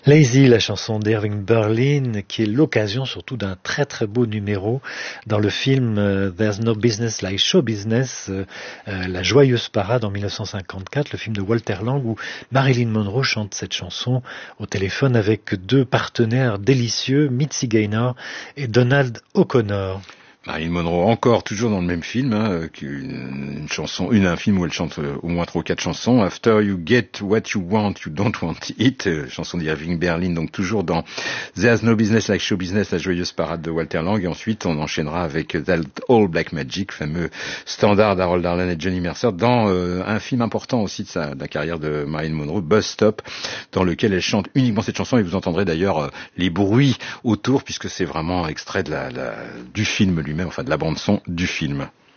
Lazy, la chanson d'Irving Berlin, qui est l'occasion surtout d'un très très beau numéro dans le film There's No Business Like Show Business, La Joyeuse Parade en 1954, le film de Walter Lang où Marilyn Monroe chante cette chanson au téléphone avec deux partenaires délicieux, Mitzi Gaynor et Donald O'Connor. Marilyn Monroe, encore toujours dans le même film, un film où elle chante au moins 3 ou 4 chansons. After you get what you don't want it, chanson d'Irving Berlin, donc toujours dans There's No Business Like Show Business, la joyeuse parade de Walter Lang. Et ensuite, on enchaînera avec That All Black Magic, fameux standard d'Harold Arlen et Johnny Mercer, dans un film important aussi de la carrière de Marilyn Monroe, Bus Stop, dans lequel elle chante uniquement cette chanson. Et vous entendrez d'ailleurs les bruits autour, puisque c'est vraiment extrait du film lui-même, enfin de la bande-son du film.